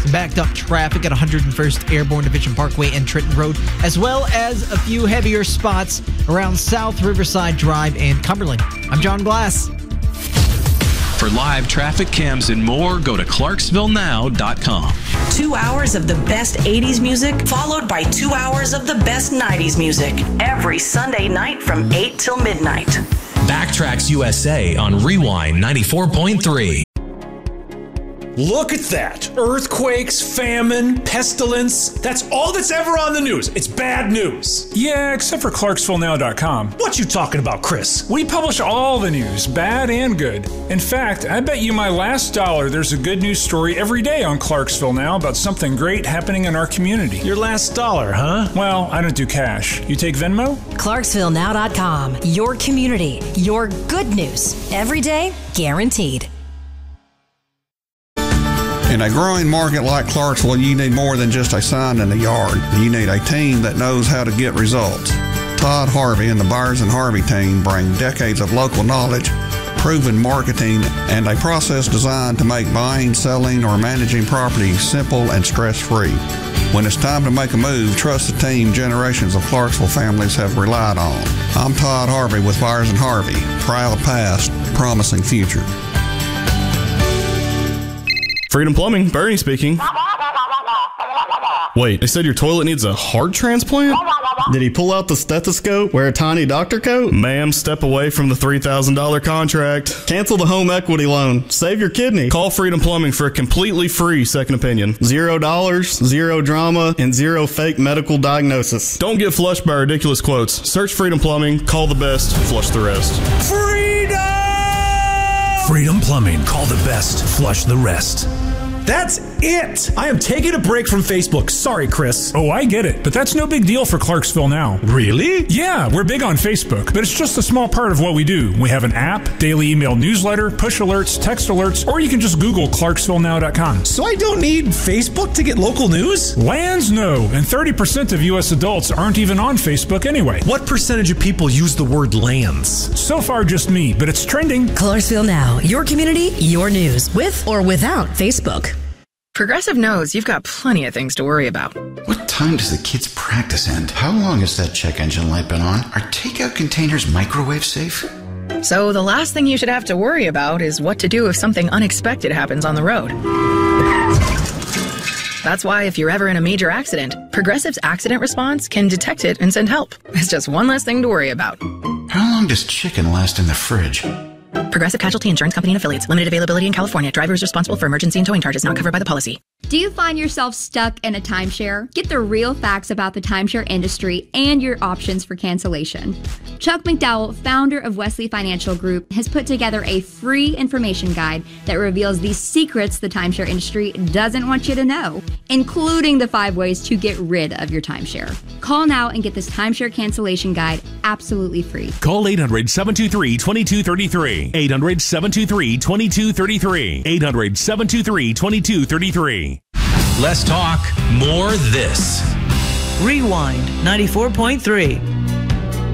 Backed up traffic at 101st Airborne Division Parkway and Trenton Road, as well as a few heavier spots around South Riverside Drive and Cumberland. I'm John Glass. For live traffic cams and more, go to ClarksvilleNow.com. 2 hours of the best 80s music, followed by 2 hours of the best 90s music. Every Sunday night from 8 till midnight. Backtracks USA on Rewind 94.3. Look at that. Earthquakes, famine, pestilence. That's all that's ever on the news. It's bad news. Yeah, except for ClarksvilleNow.com. What you talking about, Chris? We publish all the news, bad and good. In fact, I bet you my last dollar there's a good news story every day on Clarksville Now about something great happening in our community. Your last dollar, huh? Well, I don't do cash. You take Venmo? ClarksvilleNow.com. Your community. Your good news. Every day, guaranteed. In a growing market like Clarksville, you need more than just a sign in the yard. You need a team that knows how to get results. Todd Harvey and the Byers and Harvey team bring decades of local knowledge, proven marketing, and a process designed to make buying, selling, or managing property simple and stress-free. When it's time to make a move, trust the team generations of Clarksville families have relied on. I'm Todd Harvey with Byers and Harvey. Proud past, promising future. Freedom Plumbing, Bernie speaking. Wait, they said your toilet needs a heart transplant? Did he pull out the stethoscope, wear a tiny doctor coat? Ma'am, step away from the $3,000 contract. Cancel the home equity loan. Save your kidney. Call Freedom Plumbing for a completely free second opinion. $0, zero drama, and zero fake medical diagnosis. Don't get flushed by ridiculous quotes. Search Freedom Plumbing, call the best, flush the rest. Freedom! Freedom Plumbing. Call the best, flush the rest. That's it. I am taking a break from Facebook. Sorry, Chris. Oh, I get it, but that's no big deal for Clarksville Now. Really? Yeah, we're big on Facebook, but it's just a small part of what we do. We have an app, daily email newsletter, push alerts, text alerts, or you can just Google ClarksvilleNow.com. So I don't need Facebook to get local news? Lands, no, and 30% of U.S. adults aren't even on Facebook anyway. What percentage of people use the word lands? So far, just me, but it's trending. Clarksville Now, your community, your news, with or without Facebook. Progressive knows you've got plenty of things to worry about. What time does the kids' practice end? How long has that check engine light been on? Are takeout containers microwave safe? So the last thing you should have to worry about is what to do if something unexpected happens on the road. That's why if you're ever in a major accident, Progressive's accident response can detect it and send help. It's just one less thing to worry about. How long does chicken last in the fridge? Progressive Casualty Insurance Company and Affiliates. Limited availability in California. Driver is responsible for emergency and towing charges not covered by the policy. Do you find yourself stuck in a timeshare? Get the real facts about the timeshare industry and your options for cancellation. Chuck McDowell, founder of Wesley Financial Group, has put together a free information guide that reveals the secrets the timeshare industry doesn't want you to know, including the 5 ways to get rid of your timeshare. Call now and get this timeshare cancellation guide absolutely free. Call 800-723-2233. 800-723-2233. 800-723-2233. Less talk, more this. Rewind 94.3.